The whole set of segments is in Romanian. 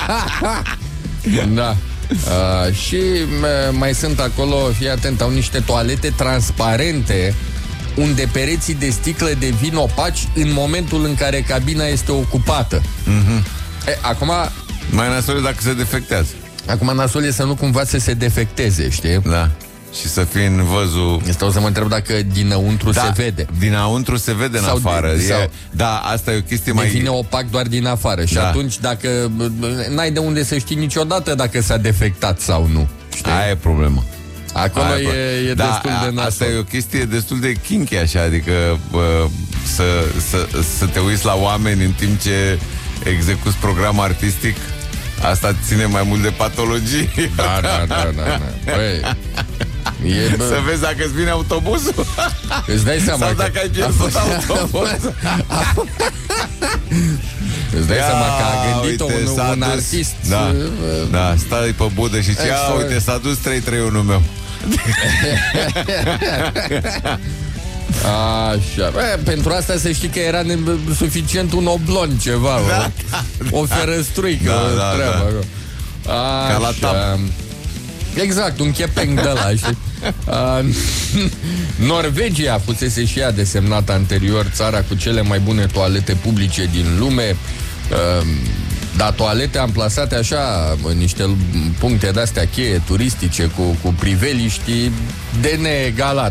Da. Și mai sunt acolo, fii atent, au niște toalete transparente unde pereții de sticlă devin opaci în momentul în care cabina este ocupată. Acum... Mai nasol dacă se defectează. Acum nasol e să nu cumva să se defecteze, știi? Da. Și să fie în văzul... Stau să mă întreb dacă dinăuntru se vede. Dinăuntru se vede în afară. Da, asta e o chestie mai... Devine opac doar din afară. Și atunci dacă... N-ai de unde să știi niciodată dacă s-a defectat sau nu. Știi? Aia e problema. Acolo e destul de nasol. Asta e o chestie destul de kinky, așa. Adică să te uiți la oameni în timp ce execuți program artistic. Asta ține mai mult de patologii. Da. Băi, să vezi dacă îți vine autobuzul. Îți dai seama sau dacă ai pierdut autobuzul. Îți dai seama că a gândit un artist. Da, stai pe budă și zice, uite, s-a dus 331-ul meu. Așa. Pentru asta să știi că era suficient un oblon ceva, o ferăstruică, treabă. Ca la tap. Exact, un chepeng de ăla, știi? Norvegia fusese și ea desemnată anterior țara cu cele mai bune toalete publice din lume. Dar toalete amplasate așa în niște puncte de-astea cheie turistice cu priveliști de neegalat.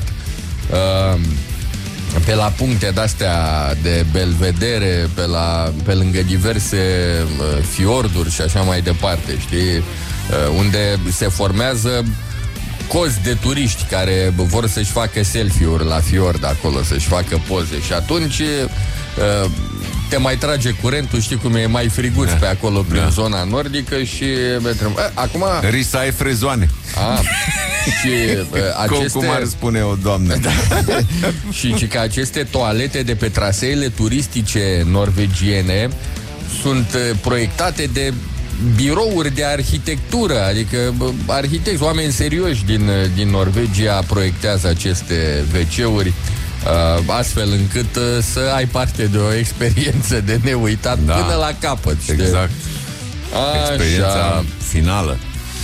Pe la puncte de-astea de belvedere, pe lângă diverse fiorduri și așa mai departe, știi? Unde se formează cozi de turiști care vor să-și facă selfie-uri la fiord acolo, să-și facă poze. Și atunci te mai trage curentul, știi cum e, mai friguț pe acolo prin zona nordică și acum... Risa ai frezoane. Și aceste... Cum ar spune o doamnă. Și că aceste toalete de pe traseele turistice norvegiene sunt proiectate de birouri de arhitectură, adică arhitecți, oameni serioși din Norvegia proiectează aceste WC-uri astfel încât să ai parte de o experiență de neuitat până la capăt. Exact. Experiența finală.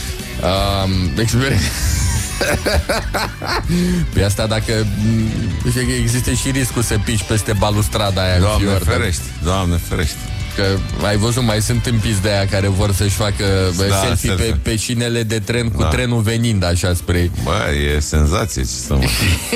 Pe asta dacă există și riscul să pici peste balustrada aia. Doamne ferește. Că ai văzut, mai sunt împiți de aia care vor să-și facă selfie pe șinele de tren cu trenul venind așa spre... E senzație, ce să mă...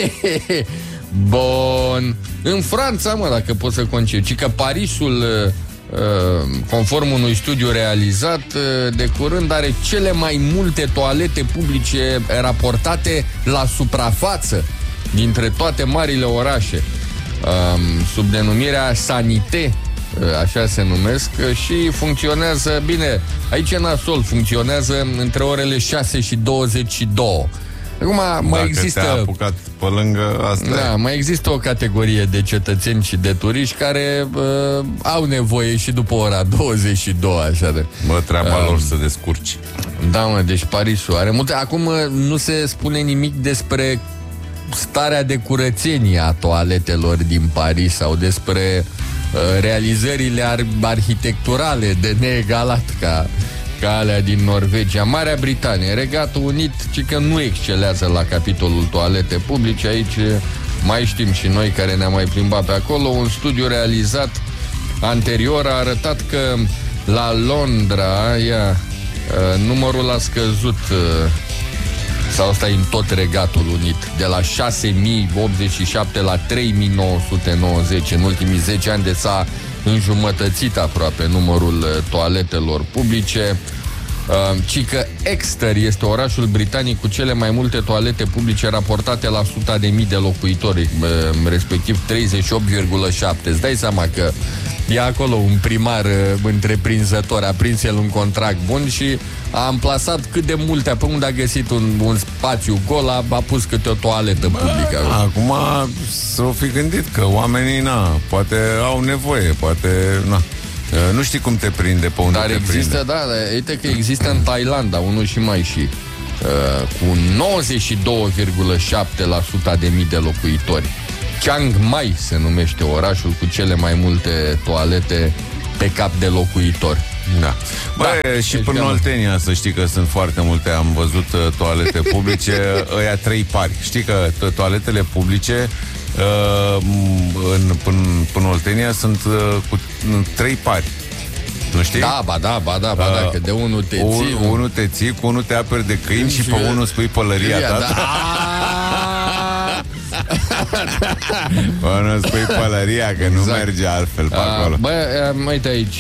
Bun. În Franța, dacă poți să concepi, ci că Parisul, conform unui studiu realizat de curând, are cele mai multe toalete publice raportate la suprafață dintre toate marile orașe, sub denumirea Sanité, așa se numesc, și funcționează bine. Aici în nasol funcționează între orele 6 și 22. Acum mai există... te-a apucat pe lângă asta. Mai există o categorie de cetățeni și de turiști care au nevoie și după ora 22, așa de... treaba lor să descurci. Da, deci Parisul are multe. Acum nu se spune nimic despre starea de curățenie a toaletelor din Paris sau despre realizările arhitecturale de neegalat ca alea din Norvegia. Marea Britanie, Regatul Unit, ci că nu excelează la capitolul toalete publice. Aici mai știm și noi care ne-am mai plimbat pe acolo. Un studiu realizat anterior a arătat că la Londra numărul a scăzut, sau asta e în tot Regatul Unit, de la 6.087 la 3.990. În ultimii 10 ani s-a înjumătățit aproape numărul toaletelor publice. Ci că Exeter este orașul britanic cu cele mai multe toalete publice raportate la 100.000 de locuitori, respectiv 38,7. Îți dai seama că e acolo un primar întreprinzător, a prins el un contract bun și a amplasat cât de multe, pe unde a găsit un spațiu gol, a pus câte o toaletă publică. Acum s-o fi gândit că oamenii, poate au nevoie, poate, nu știi cum te prinde, pe unde dar te există, prinde. Uite că există în Thailanda, unul și mai și, cu 92,7% de mii de locuitori. Chiang Mai se numește orașul cu cele mai multe toalete pe cap de locuitori. Da. Bă, și până în Oltenia, să știi că sunt foarte multe. Am văzut toalete publice, ăia 3 pari. Știi că toaletele publice în Oltenia sunt cu 3 pari. Nu știi? Da, ba da, că de unul te ții. Unul te ții, cu unul te aperi de câini și pe unul spui pălăria ta. Da. Unul spui pălăria, că nu merge altfel pe acolo. Bă, uite aici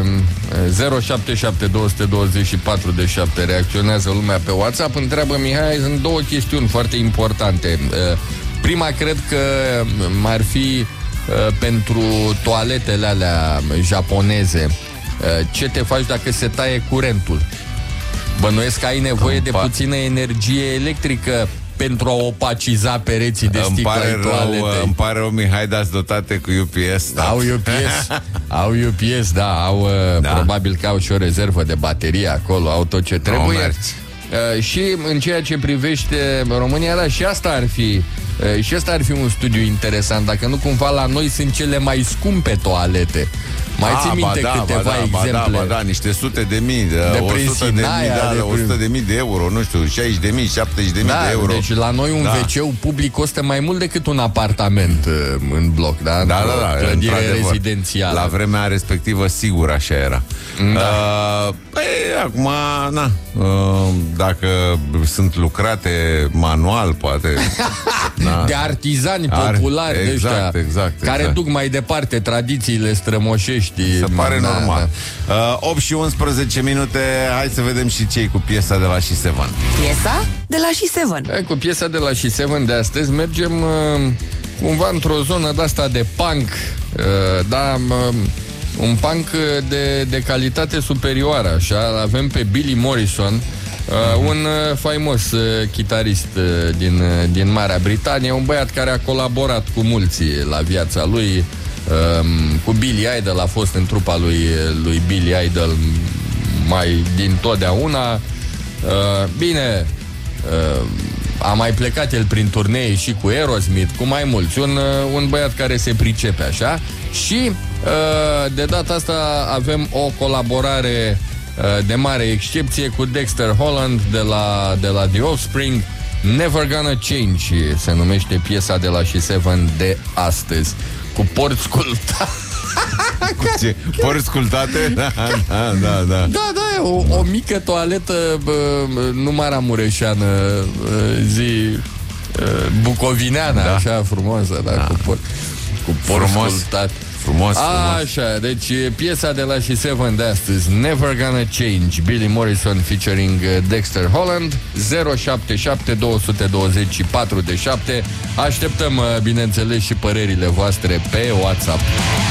077 224 de 7 reacționează lumea pe WhatsApp. Întreabă Mihai, sunt 2 chestiuni foarte importante. Prima, cred că ar fi pentru toaletele alea japoneze. Ce te faci dacă se taie curentul? Bănuiesc că ai nevoie de puțină energie electrică pentru a opaciza pereții de sticlă ai toaletei. Îmi pare rău, Mihai, dar dotate cu UPS. Da. Au UPS, da, probabil că au și o rezervă de baterie acolo, au tot ce trebuie. Și în ceea ce privește România, da, și asta ar fi un studiu interesant, dacă nu cumva la noi sunt cele mai scumpe toalete. Mai ții minte câteva exemple? Da, niște sute de mii, de 100 de mii de euro, nu știu, 60 de mii, 70 de mii de euro. Deci la noi un WC public costă mai mult decât un apartament în bloc, da? Da, clădire rezidențială. La vremea respectivă, sigur, așa era. Acum, dacă sunt lucrate manual, poate... de artizani populari, exact, care duc mai departe tradițiile strămoșești. Se pare normal. 8 și 11 minute. Hai să vedem și ce cu piesa de la She7. Piesa de la She7. Cu piesa de la She7 de astăzi mergem cumva într-o zonă de-asta de punk, un punk de calitate superioară, așa. Avem pe Billy Morrison, un faimos chitarist din Marea Britanie, un băiat care a colaborat cu mulți la viața lui. Cu Billy Idol, a fost în trupa lui Billy Idol mai din totdeauna. Bine, a mai plecat el prin turnee și cu Aerosmith, cu mai mulți. Un băiat care se pricepe așa. Și de data asta avem o colaborare de mare excepție cu Dexter Holland de la The Offspring. Never Gonna Change se numește piesa de la She7 de astăzi. Cu porți scultate. Cu ce? Porți scultate? Da, o mică toaletă nu maramureșeană, bucovineană, așa frumoasă, cu porți scultate. Frumos. Așa, deci piesa de la She7 de astăzi, Never Gonna Change, Billy Morrison featuring Dexter Holland. 077 224 de 7. Așteptăm, bineînțeles, și părerile voastre pe WhatsApp.